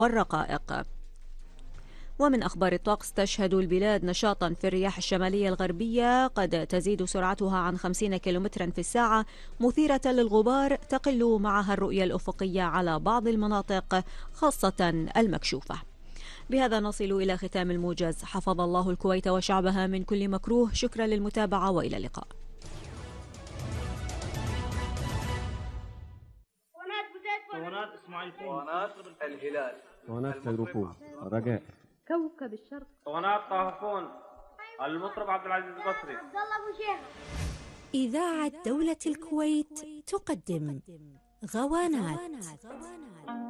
والرقائق. ومن أخبار الطقس، تشهد البلاد نشاطا في الرياح الشمالية الغربية قد تزيد سرعتها عن 50 كيلومترا في الساعة، مثيرة للغبار تقل معها الرؤية الأفقية على بعض المناطق خاصة المكشوفة. بهذا نصل إلى ختام الموجز. حفظ الله الكويت وشعبها من كل مكروه. شكرا للمتابعة وإلى اللقاء. اسماعيل الهلال، فيروفون رجاء كوكب الشرق، طه، المطرب عبد العزيز البصري. إذاعة دولة الكويت تقدم غوانات.